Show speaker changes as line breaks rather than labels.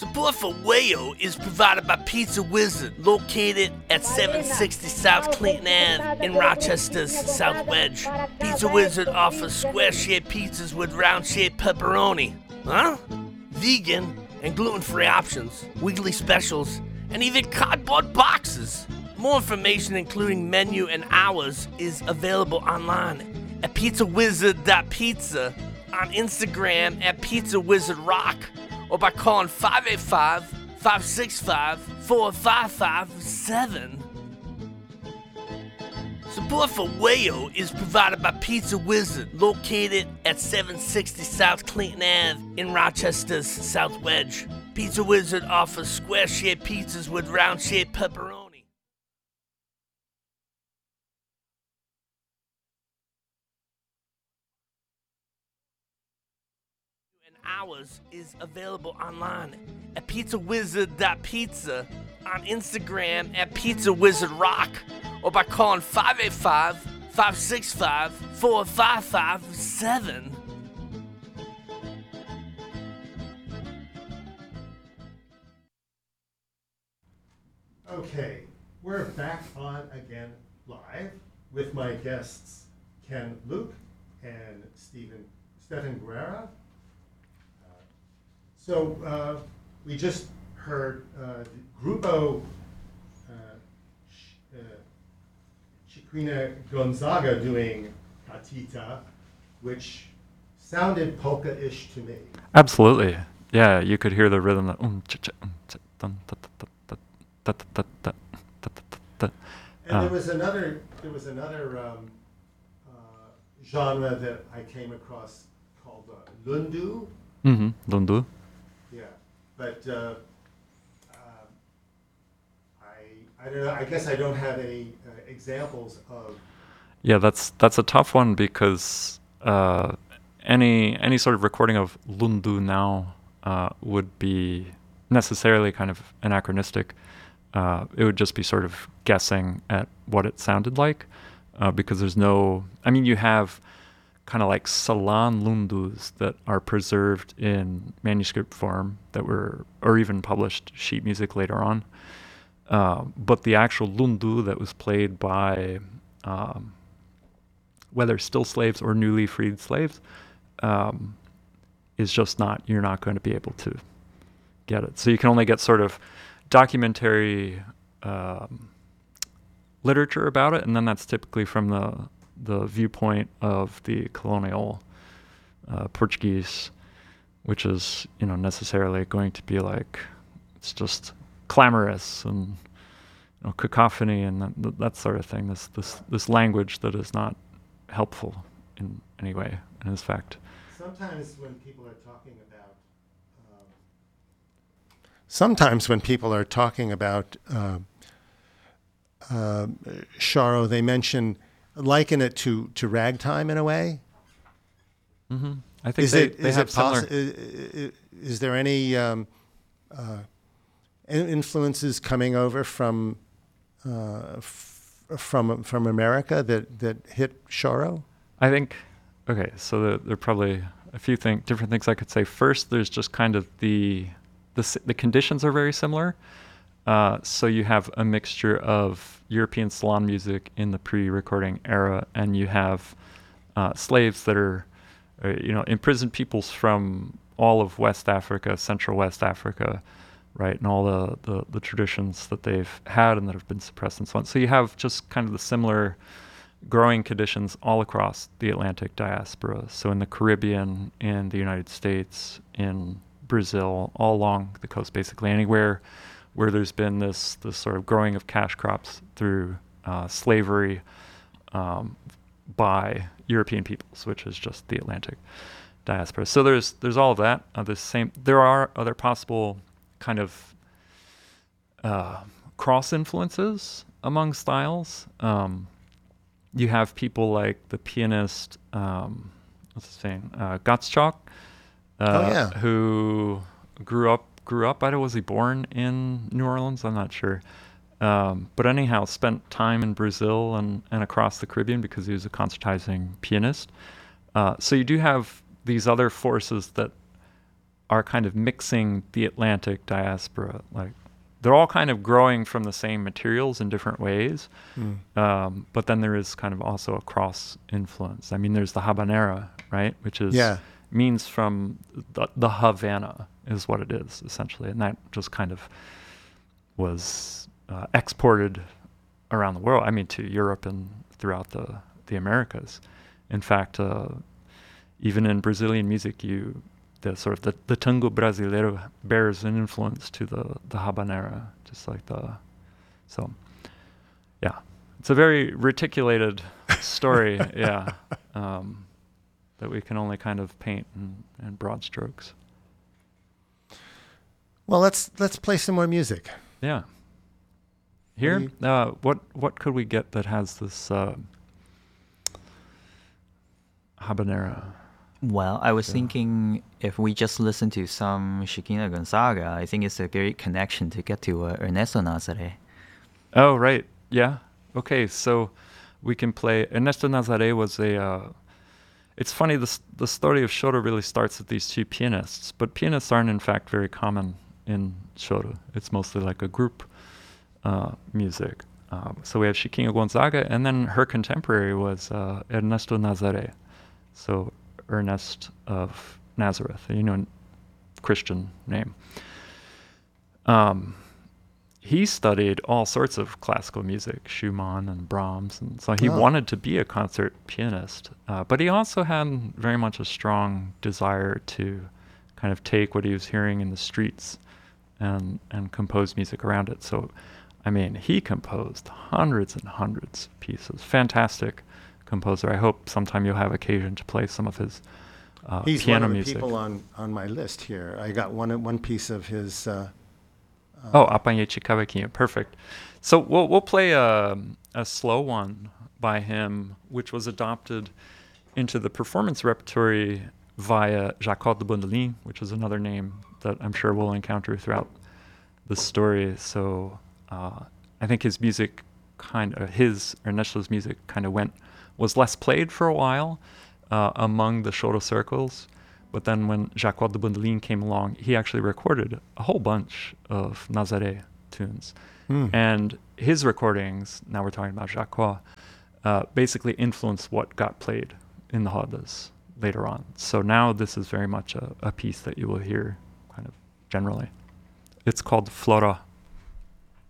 Support for Wayo is provided by Pizza Wizard, located at 760 South Clinton Ave in Rochester's South Wedge. Pizza Wizard offers square-shaped pizzas with round-shaped pepperoni. Huh? Vegan and gluten-free options, weekly specials, and even cardboard boxes. More information, including menu and hours, is available online at pizzawizard.pizza, on Instagram at pizzawizardrock, or by calling 585-565-4557. Support for Wayo is provided by Pizza Wizard, located at 760 South Clinton Ave in Rochester's South Wedge. Pizza Wizard offers square-shaped pizzas with round-shaped pepperoni. Hours is available online at pizzawizard.pizza, on Instagram at pizzawizardrock, or by calling 585-565-4557.
Okay, we're back on again live with my guests Ken Luke and Stefan Guerra. So we just heard Grupo Chiquina Gonzaga doing Catita, which sounded polka-ish to me.
Absolutely. Yeah, you could hear the rhythm.
And there was another genre that I came across called Lundu.
Lundu.
Yeah, but I don't know. I guess I don't have any examples of.
Yeah, that's a tough one because any sort of recording of Lundu now would be necessarily kind of anachronistic. It would just be sort of guessing at what it sounded like because there's no. I mean, you have kind of like Salon Lundus that are preserved in manuscript form that were, or even published sheet music later on. But the actual Lundu that was played by whether still slaves or newly freed slaves is just not, you're not going to be able to get it. So you can only get sort of documentary literature about it, and then that's typically from the viewpoint of the colonial Portuguese, which is, necessarily going to be like, it's just clamorous and cacophony and that sort of thing. This language that is not helpful in any way, and is fact.
Sometimes when people are talking about Sharo, they liken it to ragtime in a way.
Mm-hmm. I think they have similar.
Is there any influences coming over from America that hit Sharo?
I think. Okay, so there are probably a few different things I could say. First, there's just kind of the conditions are very similar. So you have a mixture of European salon music in the pre-recording era, and you have slaves that are, imprisoned peoples from all of West Africa, Central West Africa, right, and all the traditions that they've had and that have been suppressed and so on. So you have just kind of the similar growing conditions all across the Atlantic diaspora. So in the Caribbean, in the United States, in Brazil, all along the coast, basically anywhere where there's been this sort of growing of cash crops through slavery by European peoples, which is just the Atlantic diaspora. So there's all of that. There are other possible kind of cross influences among styles. You have people like the pianist, what's his name, Gottschalk, who grew up. Was he born in New Orleans? I'm not sure. But anyhow, spent time in Brazil and across the Caribbean because he was a concertizing pianist. So you do have these other forces that are kind of mixing the Atlantic diaspora. Like they're all kind of growing from the same materials in different ways, but then there is kind of also a cross influence. I mean, there's the habanera, right, which is means from the Havana is what it is essentially, and that just kind of was exported around the world. I mean, to Europe and throughout the Americas. In fact, even in Brazilian music, the tango brasileiro bears an influence to the habanera, just like yeah, it's a very reticulated story, that we can only kind of paint in broad strokes.
Well, let's play some more music.
Yeah. Here, what could we get that has this habanera?
Well, I was thinking if we just listen to some Chiquinha Gonzaga, I think it's a great connection to get to Ernesto Nazaré.
Oh, right. Yeah. Okay, so we can play. Ernesto Nazaré was it's funny, the story of choro really starts with these two pianists, but pianists aren't in fact very common in choro. It's mostly like a group music. So we have Chiquinha Gonzaga, and then her contemporary was Ernesto Nazaré. So Ernest of Nazareth, Christian name. He studied all sorts of classical music, Schumann and Brahms, and so he wanted to be a concert pianist. But he also had very much a strong desire to kind of take what he was hearing in the streets and compose music around it. So, I mean, he composed hundreds and hundreds of pieces. Fantastic composer. I hope sometime you'll have occasion to play some of his
He's
piano
one of the
music.
people on my list here. I got one piece of his.
Apanhei Cavaquinho. Perfect. So we'll play a slow one by him, which was adopted into the performance repertory via Jacques de Bondelin, which is another name that I'm sure we'll encounter throughout the story. So I think his music Ernesto's music was less played for a while among the choro circles. But then when Jacques de Bondelin came along, he actually recorded a whole bunch of Nazaré tunes. And his recordings, now we're talking about Jacques, basically influenced what got played in the rodas later on. So now this is very much a piece that you will hear kind of generally. It's called Flora.